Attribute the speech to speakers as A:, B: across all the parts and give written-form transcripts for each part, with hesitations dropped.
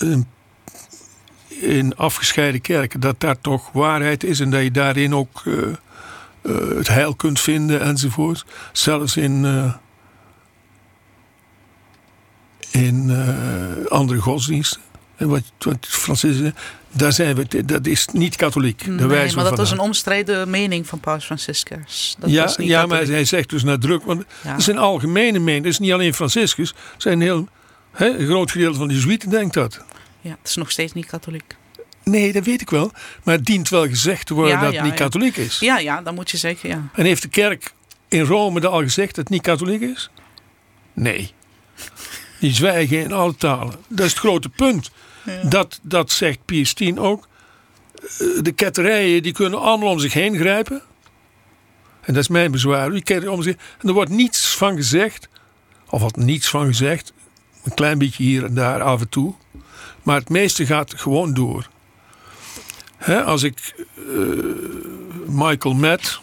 A: in afgescheiden kerken, dat daar toch waarheid is en dat je daarin ook het heil kunt vinden enzovoort. Zelfs in andere godsdiensten. En wat Francis zegt, daar zijn we, dat is niet katholiek.
B: Nee, maar dat was een omstreden mening van Paus Franciscus.
A: Maar hij zegt dus nadrukkelijk, want dat is een algemene mening. Dat is niet alleen Franciscus. Zijn een groot gedeelte van de Jezuïeten denkt dat.
B: Ja, het is nog steeds niet katholiek.
A: Nee, dat weet ik wel. Maar het dient wel gezegd te worden dat het niet katholiek is.
B: Ja, dan moet je zeggen, ja.
A: En heeft de kerk in Rome al gezegd dat het niet katholiek is? Nee. Die zwijgen in alle talen. Dat is het grote punt. Ja. Dat zegt Pius X ook. De ketterijen die kunnen allemaal om zich heen grijpen. En dat is mijn bezwaar. Die ketterijen om zich heen. En er wordt niets van gezegd. Of wat niets van gezegd. Een klein beetje hier en daar af en toe. Maar het meeste gaat gewoon door. Als ik Michael Matt,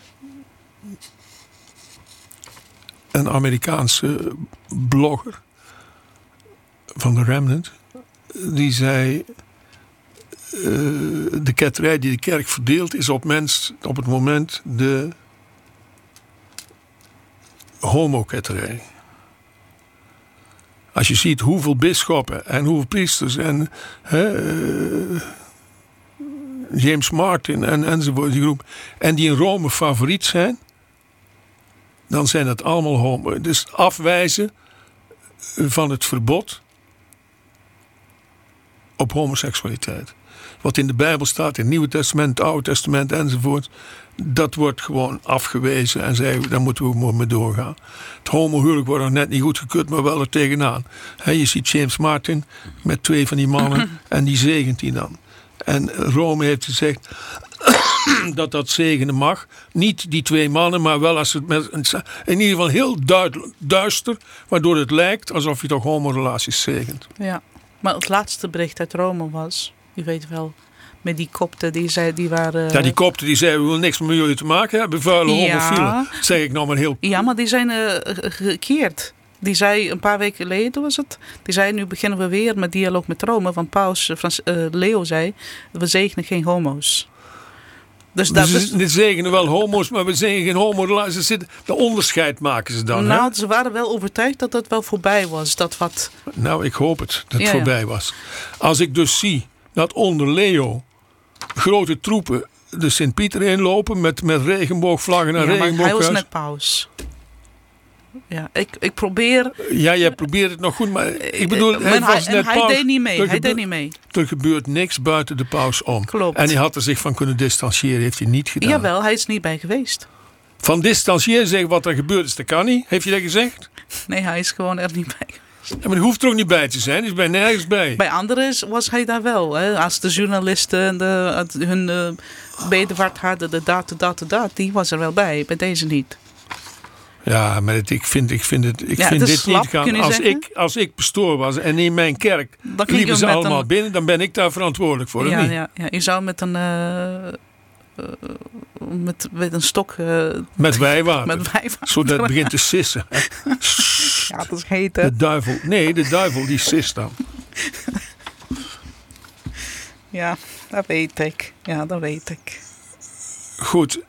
A: een Amerikaanse blogger van de Remnant, die zei, de ketterij die de kerk verdeelt is op het moment de homoketterij. Als je ziet hoeveel bisschoppen en hoeveel priesters en James Martin enzovoort, die groep, en die in Rome favoriet zijn, dan zijn dat allemaal homo. Dus afwijzen van het verbod op homoseksualiteit. Wat in de Bijbel staat, in het Nieuwe Testament, het Oude Testament enzovoort, dat wordt gewoon afgewezen en zeggen, daar moeten we mee doorgaan. Het homohuwelijk wordt nog net niet goedgekeurd, maar wel er tegenaan. Je ziet James Martin met 2 van die mannen en die zegent die dan. En Rome heeft gezegd dat zegenen mag. Niet die 2 mannen, maar wel als het in ieder geval heel duister, waardoor het lijkt alsof je toch homorelaties zegent.
B: Ja, maar het laatste bericht uit Rome was, je weet wel, met die kopten die waren...
A: Ja, die kopten die zeiden, we willen niks met jullie te maken hebben, vuile homofielen. Zeg ik nou maar heel...
B: Ja, maar die zijn gekeerd. Die zei een paar weken geleden, was het? Die zei, nu beginnen we weer met dialoog met Rome. Want paus Leo zei, we zegenen geen homo's. Dus
A: we zegenen wel homo's, maar we zegenen geen homo-relaties. De onderscheid maken ze dan.
B: Nou, ze waren wel overtuigd dat het wel voorbij was.
A: Nou, ik hoop het, dat het voorbij was. Als ik dus zie dat onder Leo grote troepen de Sint-Pieter inlopen met regenboogvlaggen en regenboogkruis.
B: Maar hij was net paus. Ja, ik probeer...
A: Ja, jij probeert het nog goed, maar ik bedoel...
B: Hij deed niet mee.
A: Er gebeurt niks buiten de paus om.
B: Klopt.
A: En hij had er zich van kunnen distancieren, heeft hij niet gedaan.
B: Jawel, hij is niet bij geweest.
A: Van distancieren, zeggen wat er gebeurd is, dat kan niet. Heeft hij dat gezegd?
B: Nee, hij is gewoon er niet bij.
A: Ja, maar hij hoeft er ook niet bij te zijn. Hij is bij nergens bij.
B: Bij anderen was hij daar wel. Hè? Als de journalisten hun bedevaart hadden, de dat, die was er wel bij. Bij deze niet.
A: Ja, maar ik vind dit
B: slap,
A: niet gaan. Als ik pastoor was en in mijn kerk liepen ze allemaal binnen, dan ben ik daar verantwoordelijk voor.
B: Ja, je zou met een stok...
A: met wijwater. Zodat het begint te sissen.
B: Ja, dat is heet, hè?
A: De duivel die sist dan.
B: Ja, dat weet ik.
A: Goed.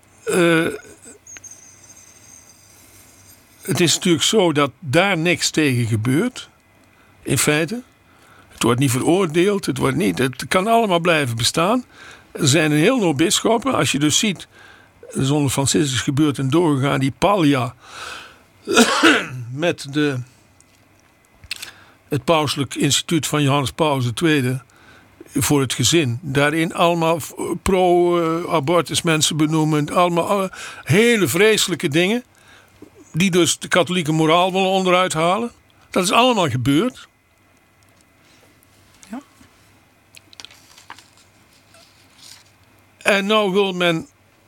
A: Het is natuurlijk zo dat daar niks tegen gebeurt. In feite. Het wordt niet veroordeeld. Het kan allemaal blijven bestaan. Er zijn een heel hoop bisschoppen. Als je dus ziet, zonder Franciscus gebeurt en doorgegaan, die Pallia met het pauselijk instituut van Johannes Paulus II voor het gezin. Daarin allemaal pro-abortus mensen benoemen. Allemaal hele vreselijke dingen. Die dus de katholieke moraal willen onderuit halen. Dat is allemaal gebeurd.
B: Ja.
A: En nou wil men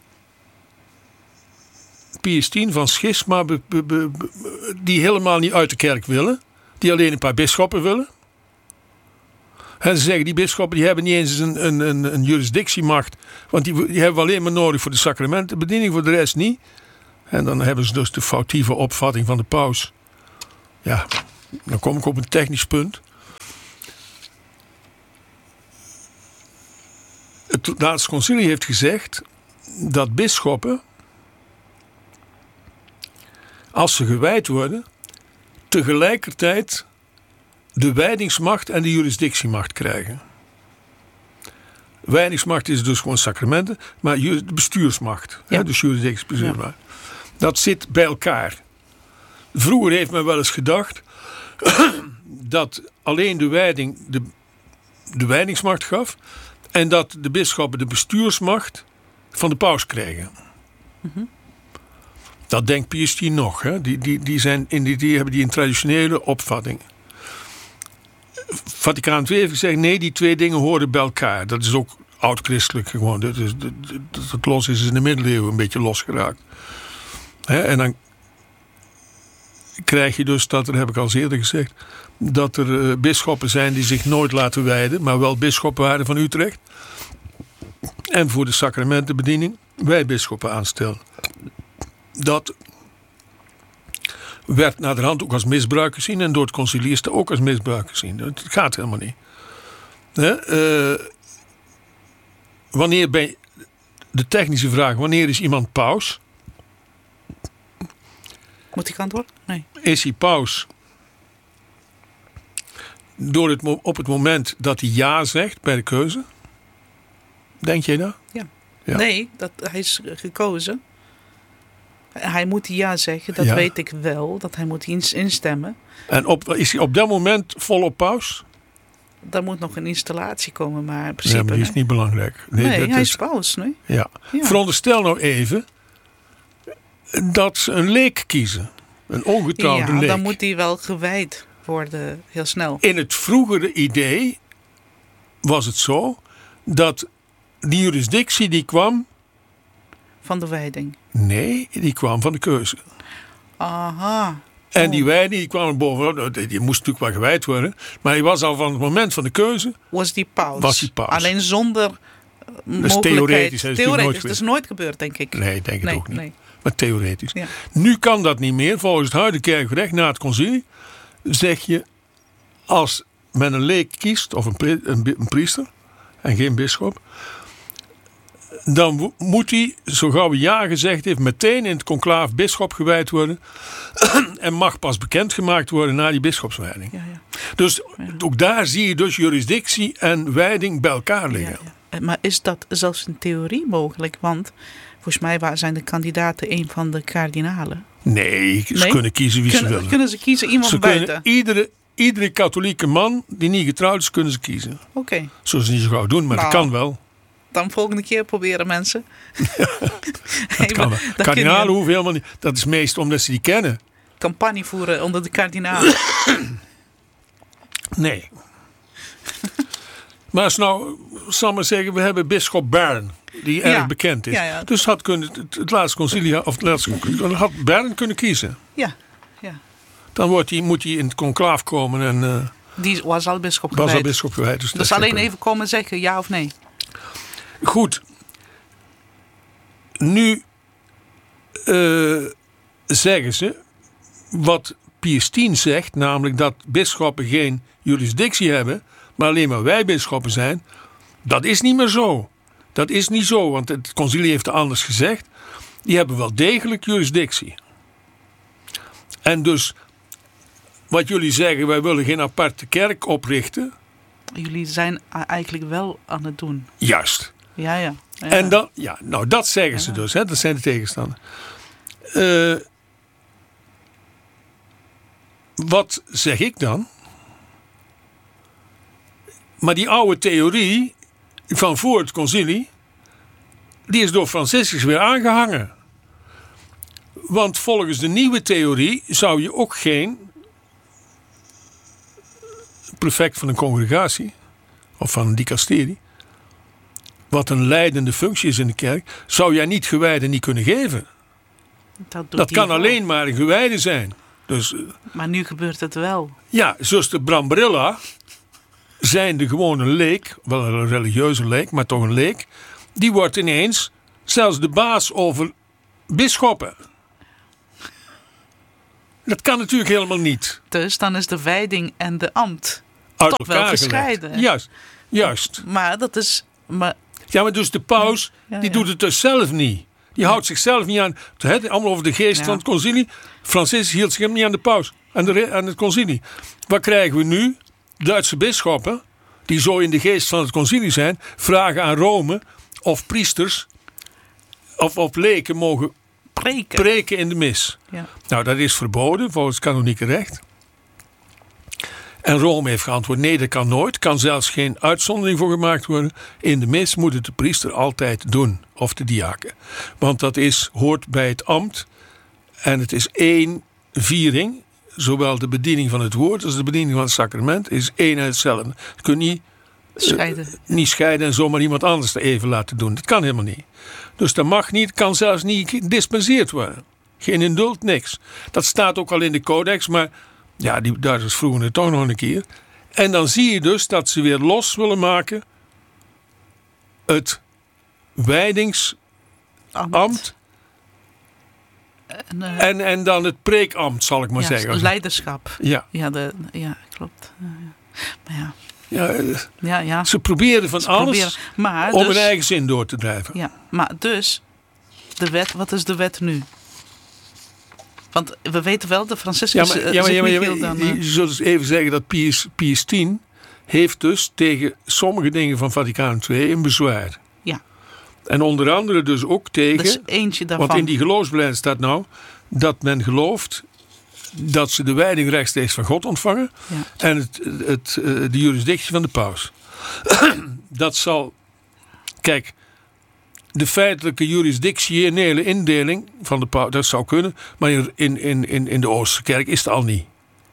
A: Pius X van schisma die helemaal niet uit de kerk willen. Die alleen een paar bisschoppen willen. En ze zeggen, die bisschoppen die hebben niet eens een jurisdictiemacht. Want die hebben we alleen maar nodig voor de sacramentenbediening, voor de rest niet. En dan hebben ze dus de foutieve opvatting van de paus. Ja, dan kom ik op een technisch punt. Het laatste concilie heeft gezegd dat bisschoppen, als ze gewijd worden, tegelijkertijd de wijdingsmacht en de jurisdictiemacht krijgen. Wijdingsmacht is dus gewoon sacramenten, maar de bestuursmacht,
B: Ja.
A: dus jurisdictie, bestuursmacht. Dat zit bij elkaar. Vroeger heeft men wel eens gedacht dat alleen de wijding de wijdingsmacht gaf en dat de bisschoppen de bestuursmacht van de paus kregen. Dat denkt Pius X nog. Hè? Die hebben die een traditionele opvatting. Vaticaan II heeft gezegd, nee, die twee dingen horen bij elkaar. Dat is ook oud-christelijk gewoon. Dat het los is in de middeleeuwen een beetje losgeraakt. En dan krijg je dus, dat heb ik al eerder gezegd, dat er bisschoppen zijn die zich nooit laten wijden, maar wel bisschoppen waren van Utrecht. En voor de sacramentenbediening wij bisschoppen aanstellen. Dat werd naderhand ook als misbruik gezien en door het concilie is het ook als misbruik gezien. Dat gaat helemaal niet. Wanneer ben je, de technische vraag, wanneer is iemand paus?
B: Moet ik antwoorden? Nee.
A: Is hij paus op het moment dat hij ja zegt bij de keuze? Denk jij dat?
B: Ja.
A: Ja.
B: Nee, hij is gekozen. Hij moet ja zeggen, dat
A: Ja.
B: weet ik wel. Dat hij moet instemmen.
A: En is hij op dat moment volop paus?
B: Daar moet nog een installatie komen, maar in
A: Nee,
B: principe...
A: maar die is niet belangrijk.
B: Nee,
A: dat
B: hij is paus, nee?
A: Ja.
B: Ja.
A: Veronderstel nou even dat ze een leek kiezen. Een ongetrouwde
B: Ja,
A: leek.
B: dan moet hij wel gewijd worden, heel snel.
A: In het vroegere idee was het zo dat die jurisdictie die kwam...
B: Van de wijding.
A: Nee, die kwam van de keuze.
B: Aha.
A: En die wijding die kwam er bovenop. Die moest natuurlijk wel gewijd worden. Maar hij was al van het moment van de keuze...
B: Was die paus.
A: Was die paus.
B: Alleen zonder mogelijkheid.
A: theoretisch, dat is natuurlijk nooit
B: Dat is nooit gebeurd, denk ik.
A: Nee, denk ik ook niet.
B: Nee.
A: Maar theoretisch.
B: Ja.
A: Nu kan dat niet meer. Volgens het huidige kerkrecht na het concilie zeg je... Als men een leek kiest, of een priester... en geen bisschop... dan moet hij, zo gauw hij ja gezegd heeft... meteen in het conclaaf bisschop gewijd worden... en mag pas bekendgemaakt worden na die bisschopswijding.
B: Ja, ja.
A: Dus ook daar zie je dus jurisdictie en wijding bij elkaar liggen.
B: Ja. Maar is dat zelfs in theorie mogelijk? Want volgens mij zijn de kandidaten een van de kardinalen.
A: Nee, ze kunnen kiezen wie ze willen.
B: Kunnen ze kiezen iemand
A: Ze
B: buiten?
A: kunnen iedere katholieke man die niet getrouwd is, kunnen ze kiezen.
B: Oké.
A: Zullen ze niet zo gauw doen, maar dat
B: Nou,
A: kan wel.
B: Dan volgende keer proberen mensen.
A: Dat kan wel.
B: Dan
A: Kardinalen
B: kun je
A: hoeven helemaal niet. Dat is meest omdat ze die kennen.
B: campagne voeren onder de kardinalen.
A: Nee. Maar als nou, zal maar zeggen, we hebben bisschop Bern, die erg bekend is.
B: Ja, ja.
A: Dus had het laatste concilie, of het laatste, had Bern kunnen kiezen.
B: Ja.
A: Dan moet hij in het conclaaf komen en
B: Die was al bisschop
A: was al
B: gewijd.
A: bisschop gewijd. Dus dat
B: Dus
A: is
B: alleen
A: geen
B: even komen zeggen ja of nee.
A: Goed. Nu zeggen ze wat Pius X zegt, namelijk dat bisschoppen geen jurisdictie hebben, maar alleen maar wij bisschoppen zijn. Dat is niet meer zo. Dat is niet zo, want het concilie heeft het anders gezegd. Die hebben wel degelijk jurisdictie. En dus, wat jullie zeggen, wij willen geen aparte kerk oprichten.
B: Jullie zijn eigenlijk wel aan het doen.
A: Juist.
B: Ja.
A: En dat zeggen ze dus. Hè? Dat zijn de tegenstanders. Wat zeg ik dan? Maar die oude theorie van voor het concilie, die is door Franciscus weer aangehangen. Want volgens de nieuwe theorie zou je ook geen prefect van een congregatie of van een dicasterie, wat een leidende functie is in de kerk, zou jij niet gewijde niet kunnen geven. Dat kan alleen maar een gewijde zijn. Dus,
B: maar nu gebeurt het wel.
A: Ja, zuster Brambrilla, zijnde gewoon een leek, wel een religieuze leek, maar toch een leek, die wordt ineens zelfs de baas over bisschoppen. Dat kan natuurlijk helemaal niet.
B: Dus dan is de wijding en de ambt
A: Uit
B: toch wel
A: elkaar
B: gescheiden.
A: gelegd. Juist.
B: Maar dat is... Maar
A: Ja, maar dus de paus,
B: Ja,
A: die doet het dus zelf niet. Die houdt zichzelf niet aan. Allemaal over de geest van het concilie. Franciscus hield zich niet aan de paus. Aan het concilie. Wat krijgen we nu? Duitse bisschoppen, die zo in de geest van het concilie zijn, vragen aan Rome of priesters of leken mogen preken in de mis.
B: Ja.
A: Nou, dat is verboden volgens het kanonieke recht. En Rome heeft geantwoord, nee, dat kan nooit. Kan zelfs geen uitzondering voor gemaakt worden. In de mis moet het de priester altijd doen. Of de diaken. Want dat hoort bij het ambt. En het is één viering. Zowel de bediening van het woord als de bediening van het sacrament is één en hetzelfde. Je kunt niet scheiden en zomaar iemand anders er even laten doen. Dat kan helemaal niet. Dus dat mag niet, kan zelfs niet gedispenseerd worden. Geen indult, niks. Dat staat ook al in de codex, maar ja, die Duitsers vroegen het toch nog een keer. En dan zie je dus dat ze weer los willen maken het wijdingsambt en dan het preekambt, zal ik maar zeggen.
B: Leiderschap.
A: Ja,
B: Klopt. Maar ja.
A: Ze proberen van alles om hun eigen zin door te drijven.
B: Ja, maar dus, de wet, wat is de wet nu? Want we weten wel, de Franciscus...
A: Je zult dus even zeggen dat Pius X heeft dus tegen sommige dingen van Vaticaan II een bezwaar.
B: Ja.
A: En onder andere dus ook tegen...
B: Dus eentje daarvan.
A: Want in die geloofsbelijdenis staat nou dat men gelooft dat ze de wijding rechtstreeks van God ontvangen. Ja. En de jurisdictie van de paus. Dat zal... Kijk, de feitelijke jurisdictionele indeling van de paus, dat zou kunnen. Maar in de Oosterse kerk is het al niet.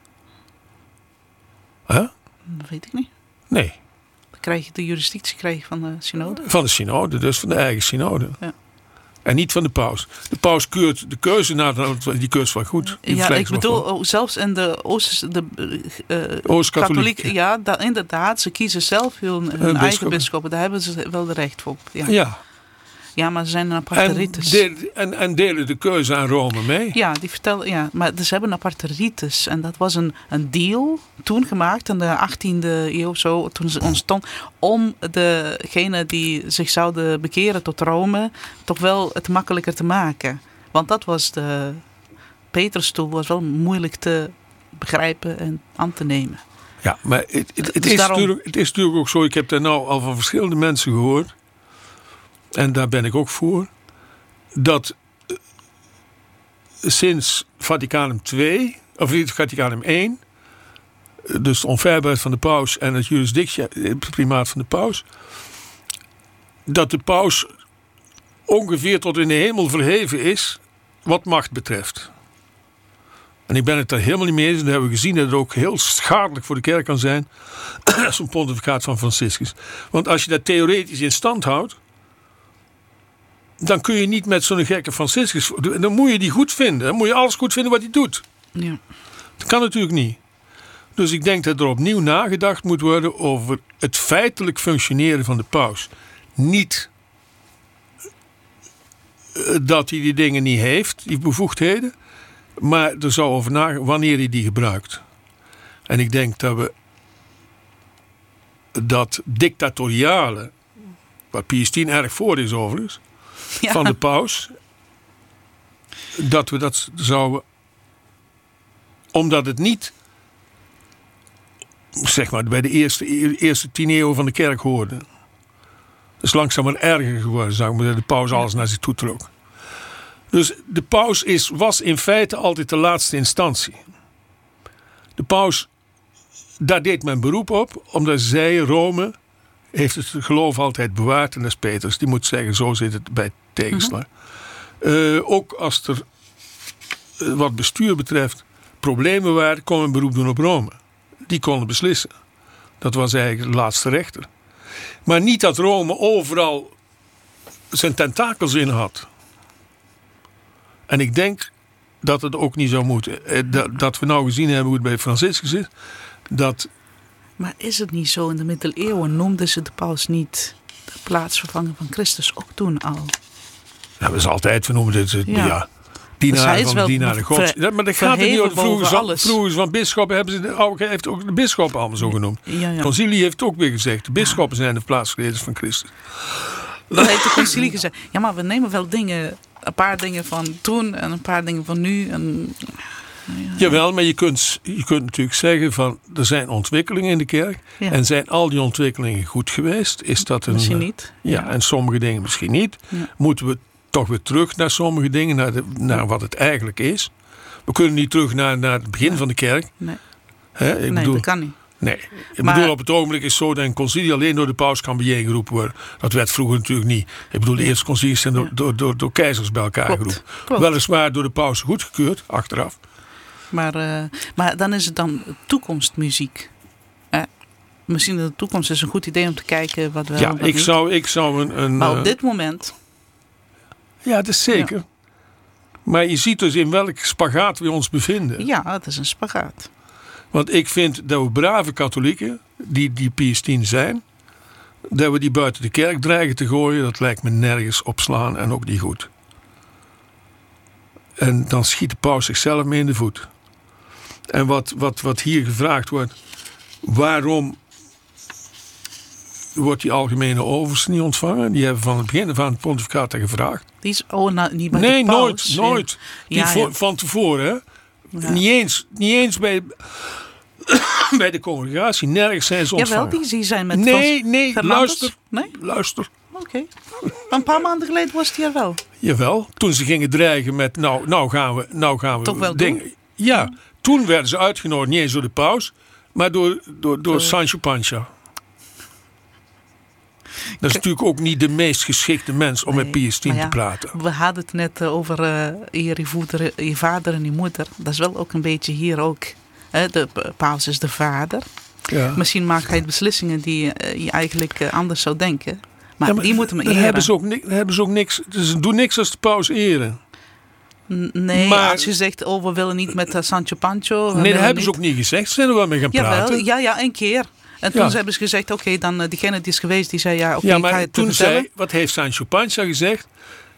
A: Huh?
B: Dat weet ik niet.
A: Nee.
B: Dan krijg je de jurisdictie van de synode.
A: Van de synode, dus van de eigen synode.
B: Ja.
A: En niet van de paus. De paus keurt de keuze die keurt van goed.
B: Ja, ik bedoel, zelfs in de Oost-katholiek. Ja, inderdaad. Ze kiezen zelf hun eigen bisschoppen. Daar hebben ze wel de recht voor. Ja. Ja, maar ze zijn een aparte ritus.
A: En delen de keuze aan Rome mee?
B: Ja, die vertellen, ja, maar ze hebben een aparte ritus. En dat was een deal toen gemaakt in de 18e eeuw zo, toen ze ontstond, om degene die zich zouden bekeren tot Rome toch wel het makkelijker te maken. Want dat was de Petrusstoel was wel moeilijk te begrijpen en aan te nemen.
A: Ja, maar het is natuurlijk ook zo, ik heb daar nou al van verschillende mensen gehoord. En daar ben ik ook voor. Dat sinds Vaticanum II, of Vaticanum I, dus de onfeilbaarheid van de paus en het jurisdictieprimaat van de paus, dat de paus ongeveer tot in de hemel verheven is wat macht betreft. En ik ben het daar helemaal niet mee eens. En dat hebben we gezien dat het ook heel schadelijk voor de kerk kan zijn. Zo'n pontificaat van Franciscus. Want als je dat theoretisch in stand houdt, dan kun je niet met zo'n gekke Franciscus... Dan moet je die goed vinden. Dan moet je alles goed vinden wat hij doet.
B: Ja.
A: Dat kan natuurlijk niet. Dus ik denk dat er opnieuw nagedacht moet worden over het feitelijk functioneren van de paus. Niet dat hij die dingen niet heeft, die bevoegdheden. Maar er zou over nagedacht wanneer hij die gebruikt. En ik denk dat we dat dictatoriale, waar Pius X erg voor is overigens, van de paus, dat we dat zouden, omdat het niet, zeg maar, bij de eerste 10 eeuwen van de kerk hoorde. Dat is langzaam maar erger geworden, zou ik maar zeggen, de paus alles naar zich toe trok. Dus de paus was in feite altijd de laatste instantie. De paus, daar deed men beroep op, omdat zij, Rome, heeft het geloof altijd bewaard. En dat is Petrus, die moet zeggen, zo zit het bij tegenslag. Ook als er wat bestuur betreft problemen waren, kon men beroep doen op Rome. Die konden beslissen. Dat was eigenlijk de laatste rechter. Maar niet dat Rome overal zijn tentakels in had. En ik denk dat het ook niet zou moeten. Dat we nou gezien hebben hoe het bij Franciscus is.
B: Maar is het niet zo? In de middeleeuwen noemden ze de paus niet de plaatsvervanger van Christus. Ook toen al.
A: Ja, dat is altijd. We noemen dit. Ja. dienaren van de dienaren gods. Maar dat gaat er niet over. Vroeger van bisschoppen heeft ook de bisschoppen allemaal zo genoemd.
B: Ja.
A: Concilie heeft ook weer gezegd, de bisschoppen zijn de plaatsgeleiders van Christus.
B: Dan heeft de concilie gezegd, ja, maar we nemen wel dingen, een paar dingen van toen en een paar dingen van nu. En,
A: Jawel, maar je kunt natuurlijk zeggen van, er zijn ontwikkelingen in de kerk.
B: Ja.
A: En zijn al die ontwikkelingen goed geweest? Is dat
B: misschien niet.
A: Ja, en sommige dingen misschien niet.
B: Ja.
A: Moeten we toch weer terug naar sommige dingen, naar wat het eigenlijk is. We kunnen niet terug naar het begin van de kerk.
B: Nee,
A: Ik bedoel,
B: dat kan niet.
A: Nee, ik bedoel op het ogenblik is zo dat een concilie alleen door de paus kan bijeengeroepen worden. Dat werd vroeger natuurlijk niet. Ik bedoel, de eerste concilies zijn door keizers bij elkaar geroepen. Weliswaar door de paus goedgekeurd, achteraf.
B: Maar dan is het dan toekomstmuziek. Misschien in de toekomst is een goed idee om te kijken wat wel.
A: Ja, ik zou een.
B: Maar op dit moment.
A: Ja, dat is zeker. Ja. Maar je ziet dus in welk spagaat we ons bevinden.
B: Ja, het is een spagaat.
A: Want ik vind dat we brave katholieken, die Pius X zijn, dat we die buiten de kerk dreigen te gooien, dat lijkt me nergens op slaan en ook niet goed. En dan schiet de paus zichzelf mee in de voet. En wat hier gevraagd wordt, waarom wordt die algemene overste niet ontvangen? Die hebben van het begin van het pontificaat gevraagd.
B: Die is niet bij de paus.
A: Nooit. Ja. Van tevoren, hè? Ja. Niet eens bij de congregatie. Nergens zijn ze ontvangen.
B: Jawel, die zijn met
A: Nee, luister.
B: Nee?
A: Luister.
B: Oké. Een paar maanden geleden was die er wel.
A: Jawel, toen ze gingen dreigen met nou gaan we
B: toch wel
A: dingen.
B: Doen?
A: Ja, toen werden ze uitgenodigd, niet eens door de paus, maar door Sancho Panza. Dat is natuurlijk ook niet de meest geschikte mens om met Pius X te praten.
B: We hadden het net over je vader en je moeder. Dat is wel ook een beetje hier ook. De paus is de vader. Ja. Misschien maakt hij beslissingen die je eigenlijk anders zou denken. Maar die moeten we eren.
A: Hebben ze ook niks. Ze doen niks als de paus eren.
B: Nee, maar als je zegt, we willen niet met Sancho Panza.
A: Nee, dat hebben ze ook niet gezegd. Ze zijn er wel mee gaan praten.
B: Ja, een keer. En toen hebben ze gezegd, oké, dan diegene die is geweest, die zei ik ga het
A: toen
B: vertellen.
A: Wat heeft Sancho Panza gezegd?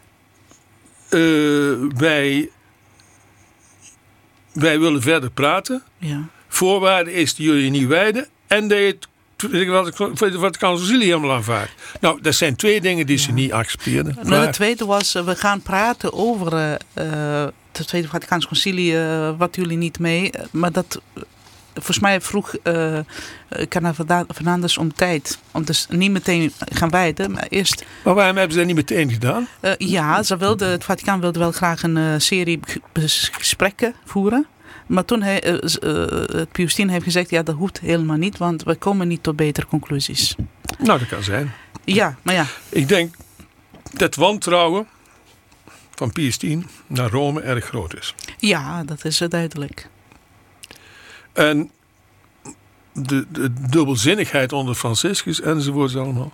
A: Wij willen verder praten. Ja. Voorwaarde is dat jullie niet wijden en dat je wat kan Concilie helemaal aanvaardt. Nou, dat zijn twee dingen die ze niet accepteerden.
B: Maar de tweede was, we gaan praten over de Tweede Vaticaanse Concilie, wat jullie niet mee. Maar dat, volgens mij vroeg Kardinaal Fernandes om tijd. Om dus niet meteen gaan wijden, maar eerst...
A: Maar waarom hebben ze dat niet meteen gedaan?
B: Het Vaticaan wilde wel graag een serie gesprekken voeren. Maar toen Pius X heeft gezegd, dat hoeft helemaal niet, want we komen niet tot betere conclusies.
A: Nou, dat kan zijn.
B: Ja, maar ja.
A: Ik denk dat wantrouwen van Pius X naar Rome erg groot is.
B: Ja, dat is duidelijk.
A: En de dubbelzinnigheid onder Franciscus enzovoorts allemaal.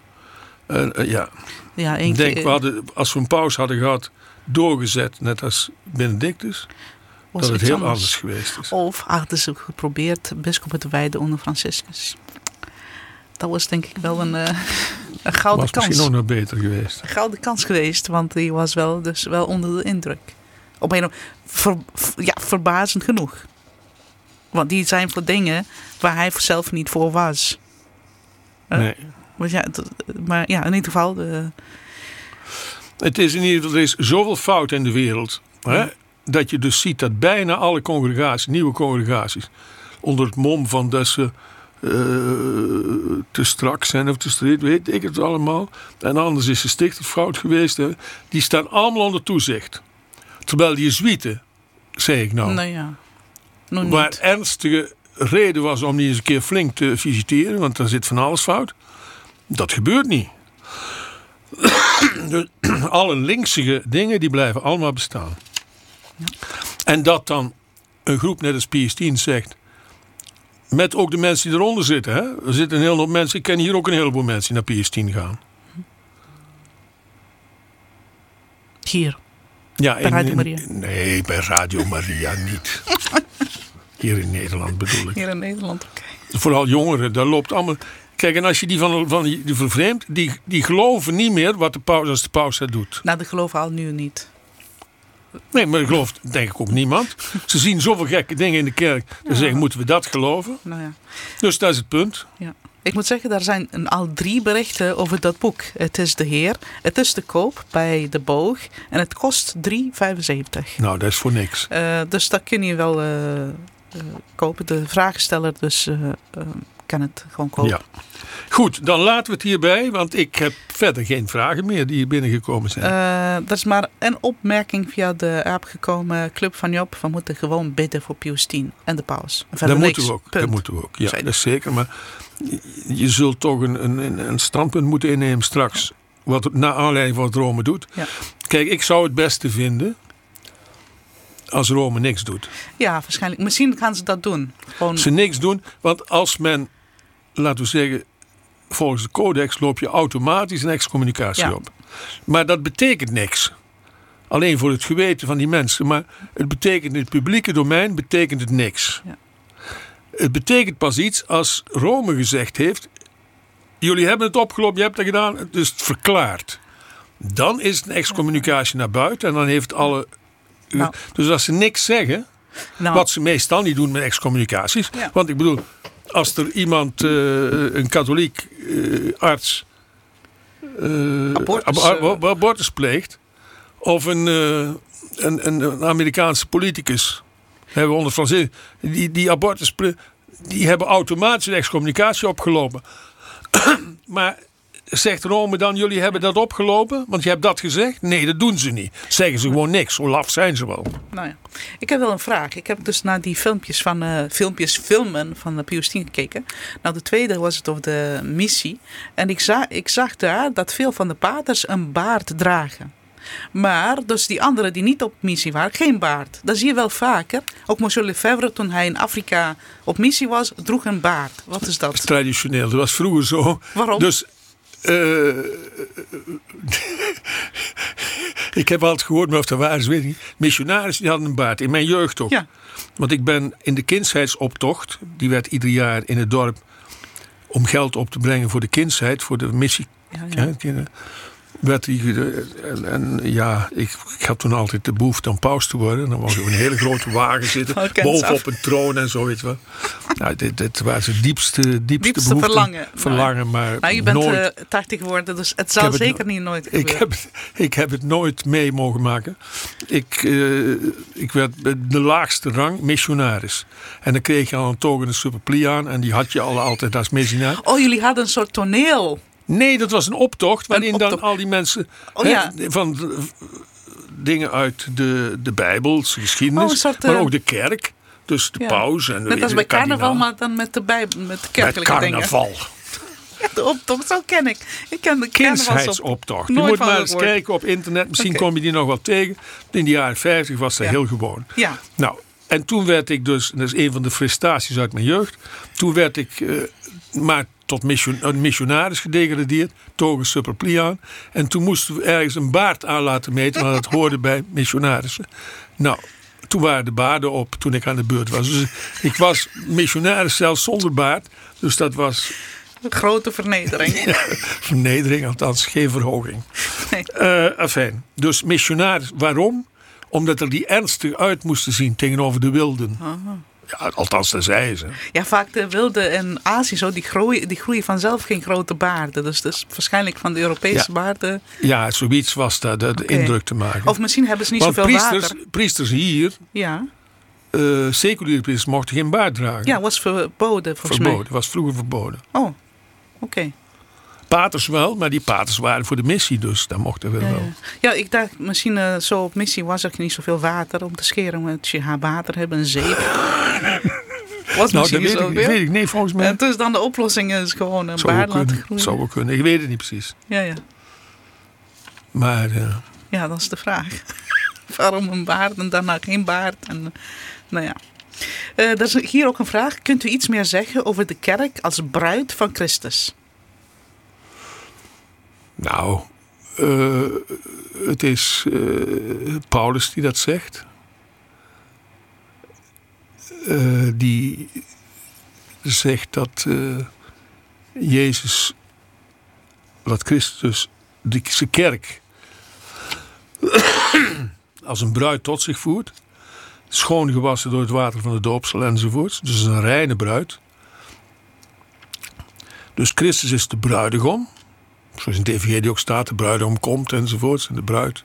A: Ik denk, als we een paus hadden gehad, doorgezet, net als Benedictus, dat het heel anders geweest is.
B: Of hadden ze geprobeerd bischoppen te wijden onder Franciscus. Dat was denk ik wel een gouden kans. Was
A: misschien nog beter geweest.
B: Een gouden kans geweest, want die was wel onder de indruk. Op een verbazend genoeg. Want die zijn voor dingen waar hij zelf niet voor was.
A: Nee.
B: Maar in ieder geval...
A: Het is in ieder geval, er is zoveel fout in de wereld. Hè, dat je dus ziet dat bijna alle congregaties, nieuwe congregaties, onder het mom van dat ze te strak zijn of te strikt, weet ik het allemaal. En anders is de stichter fout geweest. Hè, die staan allemaal onder toezicht. Terwijl die Jezuïeten, zeg ik nou.
B: Nou ja.
A: Waar ernstige reden was om die eens een keer flink te visiteren, want dan zit van alles fout. Dat gebeurt niet. Dus alle linksige dingen die blijven allemaal bestaan. Ja. En dat dan een groep net als Pius X zegt, met ook de mensen die eronder zitten. Hè? Er zitten een hele hoop mensen, ik ken hier ook een heleboel mensen die naar Pius X gaan.
B: Hier?
A: Ja,
B: bij Radio Maria?
A: Nee, bij Radio Maria niet. Hier in Nederland bedoel ik.
B: Hier in Nederland, oké.
A: Vooral jongeren, daar loopt allemaal... Kijk, en als je die vervreemdt, die geloven niet meer wat de paus dat doet.
B: Nou, die geloven al nu niet.
A: Nee, maar dat gelooft denk ik ook niemand. Ze zien zoveel gekke dingen in de kerk. Dan zeggen, moeten we dat geloven?
B: Nou ja.
A: Dus dat is het punt.
B: Ja. Ik moet zeggen, er zijn al 3 berichten over dat boek. Het is de Heer, het is te koop bij de Boog en het kost €3,75.
A: Nou, dat is voor niks.
B: Dus dat kun je wel kopen. De vraagsteller dus kan het gewoon kopen.
A: Ja. Goed, dan laten we het hierbij, want ik heb verder geen vragen meer die hier binnengekomen zijn.
B: Er is maar een opmerking via de app gekomen, Club van Job. We moeten gewoon bidden voor Pius X en de paus.
A: Dat moeten we ook. Dat moeten we ook. Ja, dat is zeker. Maar je zult toch een standpunt moeten innemen straks. Wat naar aanleiding van wat Rome doet. Ja. Kijk, ik zou het beste vinden als Rome niks doet.
B: Ja, waarschijnlijk. Misschien gaan ze dat doen. Gewoon...
A: Ze niks doen, want als men, laten we zeggen, volgens de codex loop je automatisch een excommunicatie op. Maar dat betekent niks. Alleen voor het geweten van die mensen. Maar het betekent in het publieke domein betekent het niks. Ja. Het betekent pas iets als Rome gezegd heeft, jullie hebben het opgelopen, je hebt het gedaan, dus het verklaart. Dan is het een excommunicatie naar buiten en dan heeft alle... Nou. Dus als ze niks zeggen, wat ze meestal niet doen met excommunicaties. Ja. Want ik bedoel, als er iemand, een katholiek arts, abortus pleegt, of een Amerikaanse politicus, hebben we onder Franse, die abortus pleegt, die hebben automatisch een excommunicatie opgelopen. Maar zegt Rome dan, jullie hebben dat opgelopen? Want je hebt dat gezegd? Nee, dat doen ze niet. Zeggen ze gewoon niks. Zo laf zijn ze wel. Nou ja.
B: Ik heb wel een vraag. Ik heb dus naar die filmen van Pius X gekeken. Nou, de tweede was het over de missie. En ik zag daar dat veel van de paters een baard dragen. Maar dus die anderen die niet op missie waren, geen baard. Dat zie je wel vaker. Ook Monsieur Lefebvre, toen hij in Afrika op missie was, droeg een baard. Wat is dat?
A: Dat is traditioneel. Dat was vroeger zo.
B: Waarom?
A: Dus ik heb altijd gehoord, maar of dat waar is, weet ik niet. Missionarissen die hadden een baard. In mijn jeugd ook. Ja. Want ik ben in de kinsheidsoptocht, die werd ieder jaar in het dorp om geld op te brengen voor de kindsheid, voor de missie. Ja. Werd die, en ja, ik had toen altijd de behoefte om paus te worden. Dan was ik op een hele grote wagen zitten, bovenop een troon en zo, weet je wel. Nou, dit was het diepste behoefte. Verlangen, maar
B: je bent nooit, 80 geworden, dus het zal zeker nooit gebeuren.
A: Ik heb het nooit mee mogen maken. Ik werd de laagste rang missionaris. En dan kreeg je al een toga en superplie aan en die had je altijd als missionaris.
B: Oh, jullie hadden een soort toneel.
A: Nee, dat was een optocht waarin dan al die mensen van dingen uit de Bijbelse geschiedenis, maar ook de kerk, dus de paus en
B: net als bij carnaval, maar dan met de kerkelijke dingen.
A: Met carnaval.
B: Ja, de optocht, zo ken ik. Ik ken de
A: kinsheidsoptocht. Je moet maar eens kijken op internet, misschien kom je die nog wel tegen. In de jaren 50 was dat heel gewoon.
B: Ja.
A: Nou, en toen werd ik dus, dat is een van de frustraties uit mijn jeugd, toen werd ik maar tot missionaris gedegradeerd, toga superplie aan. En toen moesten we ergens een baard aan laten meten, want dat hoorde bij missionarissen. Nou, toen waren de baarden op toen ik aan de beurt was. Dus ik was missionaris zelfs zonder baard. Dus dat was
B: een grote vernedering.
A: Ja, vernedering, althans geen verhoging. Nee. Dus missionaris, waarom? Omdat er die ernstig uit moesten zien tegenover de wilden. Aha. Ja, althans, dat zeiden ze.
B: Ja, vaak de wilden in Azië zo, die groeien vanzelf geen grote baarden. Dus waarschijnlijk van de Europese baarden.
A: Ja, zoiets was dat, de indruk te maken.
B: Of misschien hebben ze niet zoveel water.
A: Priesters hier, seculiere priesters, mochten geen baard dragen.
B: Ja, was verboden volgens mij.
A: Was vroeger verboden.
B: Oh, oké.
A: Paters wel, maar die paters waren voor de missie, dus dat mochten we wel.
B: Ja, ik dacht misschien zo op missie was er niet zoveel water om te scheren. Met je water hebben, een zeep. Was misschien
A: dat weet ik niet, volgens mij.
B: En dus dan de oplossing is gewoon een baard laten groeien.
A: Zou wel kunnen, ik weet het niet precies.
B: Ja.
A: Maar
B: ja, dat is de vraag. Waarom een baard en daarna geen baard? En, nou ja. Er is hier ook een vraag. Kunt u iets meer zeggen over de kerk als bruid van Christus?
A: Nou, het is Paulus die dat zegt. Die zegt dat Christus zijn kerk als een bruid tot zich voert. Schoongewassen door het water van de doopsel enzovoort. Dus een reine bruid. Dus Christus is de bruidegom. Zoals in de evangelie ook staat, de bruidegom komt enzovoort. En de bruid.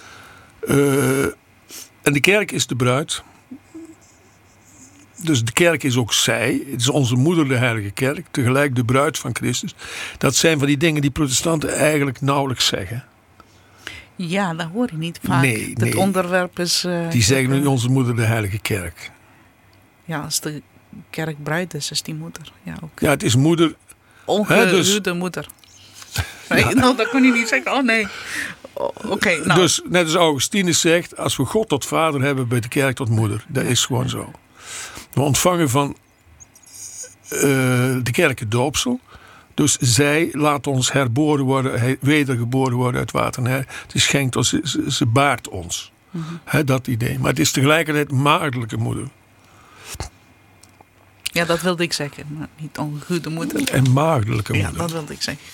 A: En de kerk is de bruid. Dus de kerk is ook zij. Het is onze moeder, de heilige kerk. Tegelijk de bruid van Christus. Dat zijn van die dingen die protestanten eigenlijk nauwelijks zeggen.
B: Ja, dat hoor je niet vaak.
A: Nee.
B: Het onderwerp is...
A: Die zeggen nu onze moeder, de heilige kerk.
B: Ja, als de kerk bruid is die moeder. Ja, ook.
A: Ja, het is moeder.
B: Ongehuwde moeder. Nee, nou, dat kon je niet zeggen. Oh nee. Oké, nou.
A: Dus net als Augustinus zegt, als we God tot vader hebben, bij de kerk tot moeder. Dat is gewoon zo. We ontvangen van de kerk het doopsel. Dus zij laat ons herboren worden, wedergeboren worden uit water. Het is schenkt ons, ze baart ons. Dat idee. Maar het is tegelijkertijd maagdelijke moeder.
B: Ja, dat wilde ik zeggen. Maar niet ongehuwde moeder.
A: En maagdelijke moeder.
B: Ja, dat wilde ik zeggen.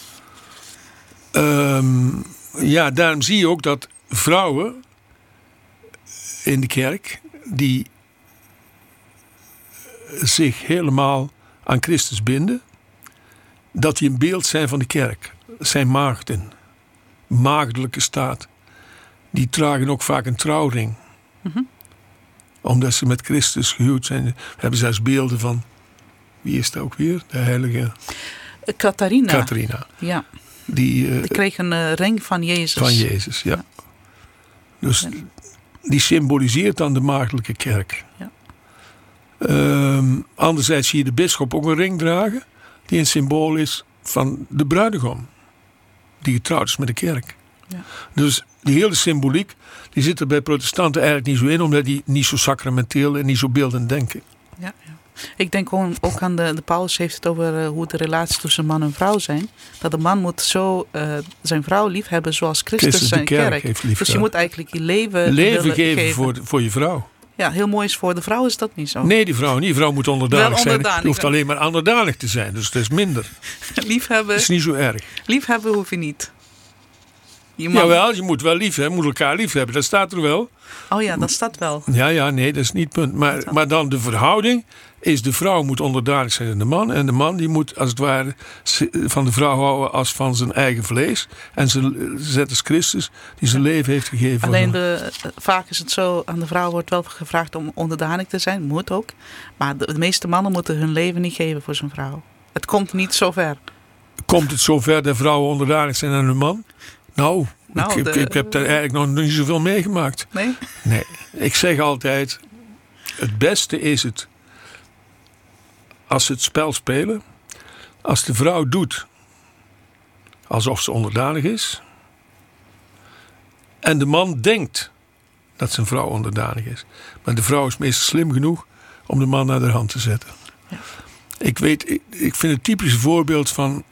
A: Ja, daarom zie je ook dat vrouwen in de kerk die zich helemaal aan Christus binden, dat die een beeld zijn van de kerk. Zijn maagden. Maagdelijke staat. Die dragen ook vaak een trouwring. Omdat ze met Christus gehuwd zijn. We hebben zelfs beelden van, wie is dat ook weer? De heilige Catharina.
B: Ja.
A: Die
B: kreeg een ring van Jezus.
A: Van Jezus, ja. Dus die symboliseert dan de maagdelijke kerk.
B: Ja.
A: Anderzijds zie je de bisschop ook een ring dragen. Die een symbool is van de bruidegom. Die getrouwd is met de kerk.
B: Ja.
A: Dus die hele symboliek, die zit er bij protestanten eigenlijk niet zo in. Omdat die niet zo sacramenteel en niet zo beeldend denken.
B: Ja. Ik denk ook aan de Paulus heeft het over hoe de relaties tussen man en vrouw zijn. Dat de man moet zo zijn vrouw lief hebben zoals Christus zijn kerk
A: heeft lief.
B: Dus je moet eigenlijk je leven
A: geven voor je vrouw.
B: Ja, heel mooi is voor de vrouw is dat niet zo.
A: Nee, die vrouw niet. Die vrouw moet onderdanig zijn. Je hoeft alleen maar onderdanig te zijn. Dus dat is minder.
B: Liefhebben.
A: Dat is niet zo erg.
B: Liefhebben hoef je niet.
A: Jawel, je moet wel lief hebben. Je moet elkaar lief hebben. Dat staat er wel.
B: Oh ja, dat staat wel.
A: Ja, nee, dat is niet het punt. Maar dan de verhouding is de vrouw moet onderdanig zijn aan de man. En de man die moet als het ware van de vrouw houden als van zijn eigen vlees. En zet als Christus die zijn leven heeft gegeven.
B: Alleen vaak is het zo, aan de vrouw wordt wel gevraagd om onderdanig te zijn. Moet ook. Maar de meeste mannen moeten hun leven niet geven voor zijn vrouw. Het komt niet zo ver. Komt
A: het zo ver dat vrouwen onderdanig zijn aan hun man? Nou, ik heb daar eigenlijk nog niet zoveel meegemaakt.
B: Nee?
A: Nee. Ik zeg altijd, het beste is het als ze het spel spelen, als de vrouw doet alsof ze onderdanig is en de man denkt dat zijn vrouw onderdanig is. Maar de vrouw is meestal slim genoeg om de man naar de hand te zetten. Ja. Ik vind het typische voorbeeld van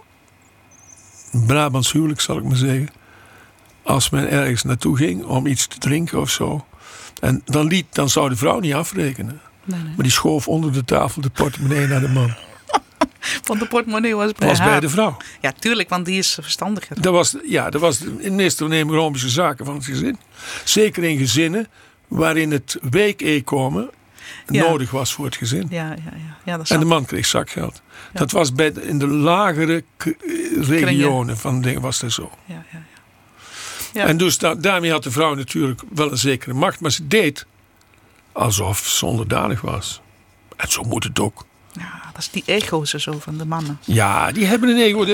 A: Brabants huwelijk, zal ik maar zeggen. Als men ergens naartoe ging om iets te drinken of zo. En dan zou de vrouw niet afrekenen. Nee. Maar die schoof onder de tafel de portemonnee naar de man.
B: Want de portemonnee was bij
A: de vrouw.
B: Ja, tuurlijk, want die is verstandiger.
A: Dat was in meeste economische zaken van het gezin. Zeker in gezinnen waarin het week-inkomen nodig was voor het gezin.
B: Ja, dat
A: en de man kreeg zakgeld. Ja. Dat was in de lagere regionen van dingen was dat zo.
B: Ja.
A: En dus daarmee had de vrouw natuurlijk wel een zekere macht. Maar ze deed alsof ze onderdanig was. En zo moet het ook.
B: Ja, dat is die ego's zo van de mannen.
A: Ja, die hebben een ego.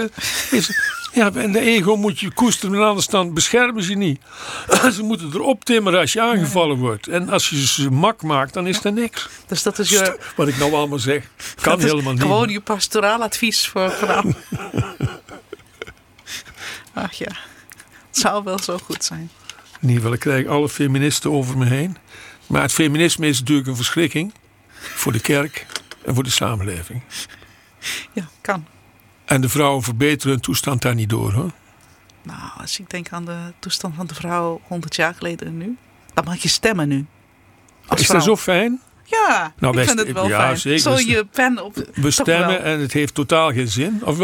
A: En de ego moet je koesteren. En anders dan beschermen ze niet. Ze moeten erop timmeren als je aangevallen wordt. En als je ze mak maakt, dan is dat niks.
B: Dus dat is
A: wat ik nou allemaal zeg, kan helemaal niet.
B: Gewoon je pastoraal advies voor vrouwen. Ach ja. Het zou wel zo goed zijn.
A: In ieder geval, ik krijg alle feministen over me heen. Maar het feminisme is natuurlijk een verschrikking. Voor de kerk en voor de samenleving.
B: Ja, kan.
A: En de vrouwen verbeteren hun toestand daar niet door, hoor.
B: Nou, als ik denk aan de toestand van de vrouw 100 jaar geleden en nu. Dan mag je stemmen nu.
A: Is dat zo fijn?
B: Ja, ik vind het wel fijn.
A: Zeker.
B: Zo je pen op...
A: We stemmen en het heeft totaal geen zin, of wel?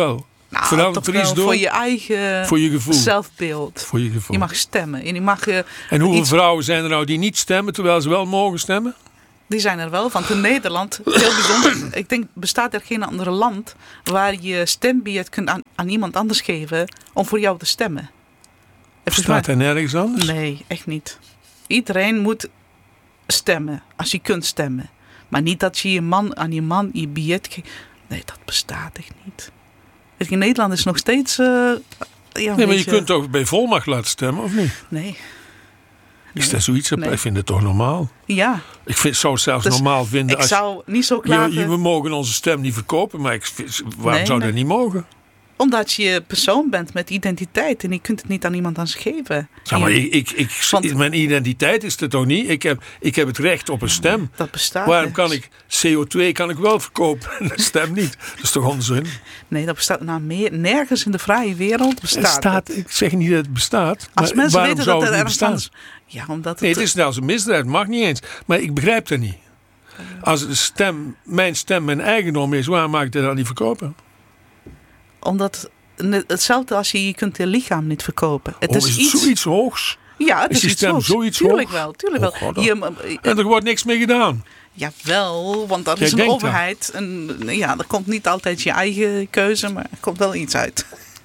B: Nou,
A: Verandert
B: toch
A: er iets
B: wel
A: door?
B: voor je eigen
A: Voor je gevoel.
B: zelfbeeld.
A: Voor je gevoel.
B: Je mag stemmen. En je mag,
A: En hoeveel
B: iets-
A: vrouwen zijn er nou die niet stemmen terwijl ze wel mogen stemmen?
B: Die zijn er wel, want in Nederland, heel bijzonder. Ik denk, bestaat er geen ander land waar je stembiljet kunt aan iemand anders geven om voor jou te stemmen. En volgens
A: Staat er nergens anders?
B: Nee, echt niet. Iedereen moet stemmen, als je kunt stemmen. Maar niet dat je aan je man je biljet geeft. Nee, dat bestaat echt niet. In Nederland is nog steeds...
A: Nee, maar je kunt toch bij volmacht laten stemmen, of niet?
B: Nee.
A: Is dat zoiets?
B: Nee.
A: Ik vind het toch normaal.
B: Ja,
A: Zou het zelfs
B: Dus
A: normaal vinden.
B: ik zou niet zo klagen.
A: We mogen onze stem niet verkopen, maar waarom zou dat niet mogen?
B: Omdat je persoon bent met identiteit en je kunt het niet aan iemand anders geven.
A: Ja, maar
B: Want-
A: mijn identiteit is het toch niet? Ik heb het recht op een stem.
B: Dat bestaat
A: Waarom kan
B: nergens.
A: ik CO2 kan ik wel verkopen en de stem niet? Dat is toch onzin?
B: Nee, dat bestaat nergens in de vrije wereld bestaat het.
A: Ik zeg niet dat het bestaat.
B: Als
A: Maar
B: mensen
A: waarom
B: weten
A: zou
B: dat er
A: het niet
B: ergens
A: bestaan?
B: anders... Ja, omdat het...
A: Nee, het is zelfs een misdrijf. Het mag niet eens. Maar ik begrijp dat niet. Als mijn stem mijn eigendom is, waarom mag ik dat dan niet verkopen?
B: Omdat hetzelfde als je kunt je lichaam niet verkopen. Het
A: Is het zoiets hoogs?
B: Ja, het
A: is
B: is
A: die
B: iets
A: stem
B: hoogs.
A: zoiets
B: Tuurlijk
A: hoog?
B: wel, tuurlijk
A: Oh,
B: wel.
A: God, En er wordt niks mee gedaan.
B: Jawel, want dat
A: Jij
B: is een
A: denkt
B: overheid. En ja, er komt niet altijd je eigen keuze, maar er komt wel iets uit.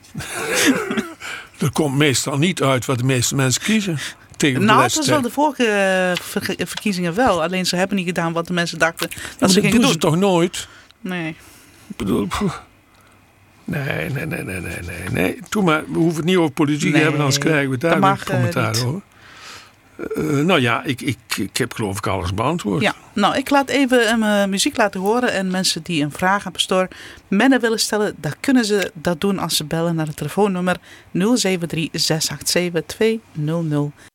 A: Er komt meestal niet uit wat de meeste mensen kiezen. Tegen de
B: Nou,
A: laatste
B: dat was wel
A: tijd.
B: de vorige verkiezingen wel. Alleen ze hebben niet gedaan wat de mensen dachten dat
A: Maar
B: ze
A: dat
B: gingen
A: doen
B: doen.
A: ze toch nooit?
B: Nee.
A: Ik bedoel, nee. Doe maar, we hoeven het niet over politiek te
B: Nee,
A: hebben, anders krijgen we daar
B: dat
A: weer
B: mag,
A: commentaar
B: niet.
A: over. Nou ja, ik heb geloof ik alles beantwoord.
B: Ja, nou, ik laat even muziek laten horen. En mensen die een vraag aan pastoor Menne willen stellen, dan kunnen ze dat doen als ze bellen naar het telefoonnummer 073 687 200.